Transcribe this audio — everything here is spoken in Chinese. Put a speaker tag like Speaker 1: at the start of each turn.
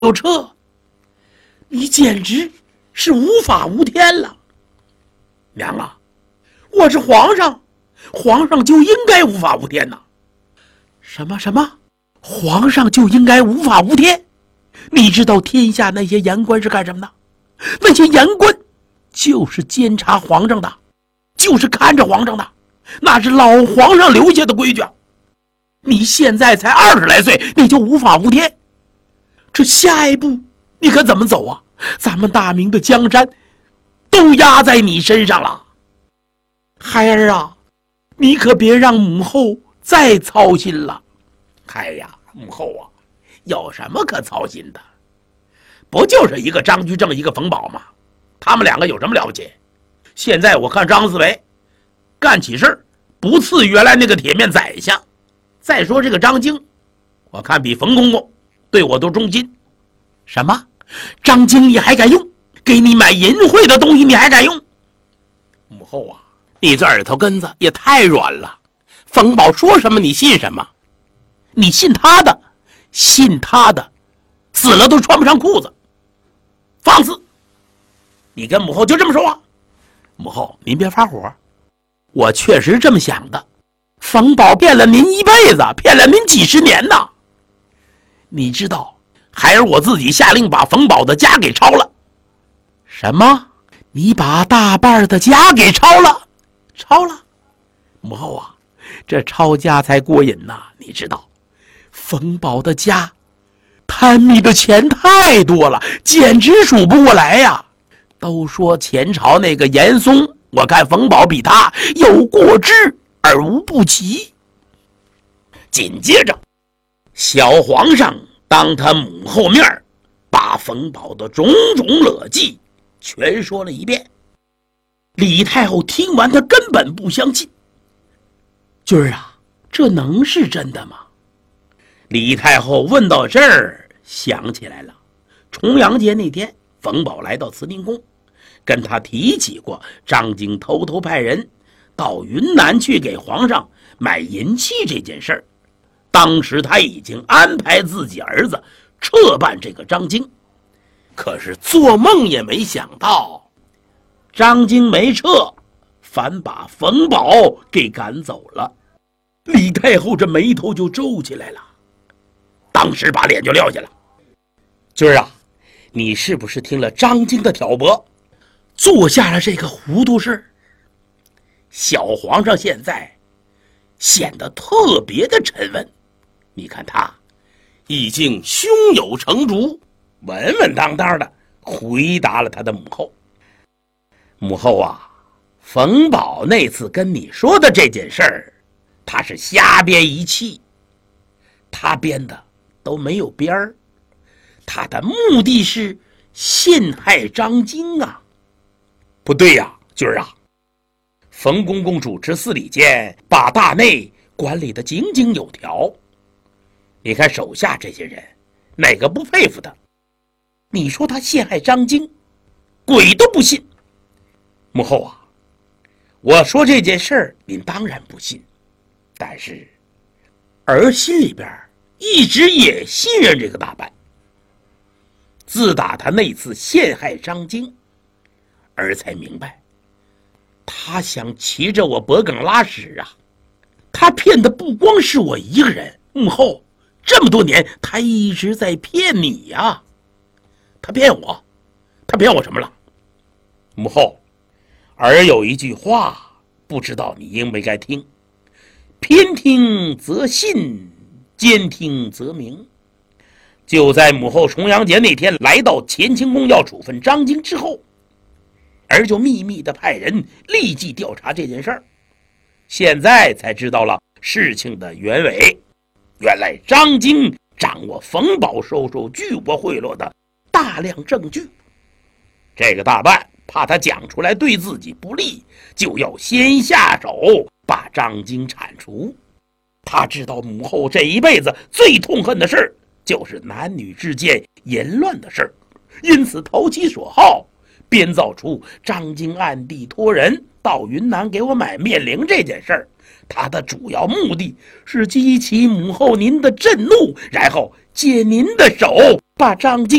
Speaker 1: 就撤，你简直是无法无天了。娘啊，我是皇上，皇上就应该无法无天呐！什么？皇上就应该无法无天？你知道天下那些言官是干什么的？那些言官就是监察皇上的，就是看着皇上的，那是老皇上留下的规矩。你现在才20来岁，你就无法无天，这下一步你可怎么走啊？咱们大明的江山都压在你身上了。孩儿啊，你可别让母后再操心了。哎呀，母后啊，有什么可操心的？不就是一个张居正，一个冯保吗？他们两个有什么了不起？现在我看张四维干起事不次原来那个铁面宰相。再说这个张京，我看比冯公公对我都忠心。什么？张京你还敢用？给你买淫秽的东西你还敢用？母后啊，你这耳朵根子也太软了。冯保说什么你信什么？你信他的，死了都穿不上裤子。放肆！你跟母后就这么说话？母后您别发火，我确实这么想的。冯保骗了您一辈子，骗了您几十年呢。你知道，孩儿我自己下令把冯保的家给抄了。什么？你把大半的家给抄了？抄了？母后啊，这抄家才过瘾呐！你知道，冯保的家贪米的钱太多了，简直数不过来呀。都说前朝那个严嵩，我看冯保比他有过之而无不及。紧接着，小皇上当他母后面把冯保的种种乐迹全说了一遍。李太后听完，她根本不相信。君儿啊，这能是真的吗？李太后问到这儿，想起来了，重阳节那天，冯保来到慈宁宫，跟他提起过张京偷偷派人到云南去给皇上买银器这件事儿。当时他已经安排自己儿子撤办这个张京，可是做梦也没想到，张京没撤，反把冯保给赶走了。李太后这眉头就皱起来了，当时把脸就撂下了。君儿啊，你是不是听了张京的挑拨，做下了这个糊涂事？小皇上现在显得特别的沉稳，你看他已经胸有成竹，稳稳当当的回答了他的母后。母后啊，冯保那次跟你说的这件事儿，他是瞎编一气，他编的都没有边儿，他的目的是陷害张京啊。不对呀，君儿啊，冯公公主持司礼监，把大内管理得井井有条，你看手下这些人哪个不佩服他？你说他陷害张京，鬼都不信。母后啊，我说这件事儿您当然不信，但是儿心里边一直也信任这个大办。自打他那次陷害张京，儿才明白，他想骑着我脖梗拉屎啊！他骗的不光是我一个人，母后，这么多年他一直在骗你呀！他骗我，他骗我什么了？母后，儿有一句话，不知道你应没该听：偏听则信，兼听则明。就在母后重阳节那天来到乾清宫要处分张京之后，儿就秘密的派人立即调查这件事儿，现在才知道了事情的原委。原来张京掌握冯保收受巨额贿赂的大量证据，这个大办怕他讲出来对自己不利，就要先下手把张京铲除。他知道母后这一辈子最痛恨的事就是男女之间淫乱的事，因此投其所好，编造出张京暗地托人到云南给我买面绫这件事儿， 他的主要目的是激起母后您的震怒，然后借您的手把张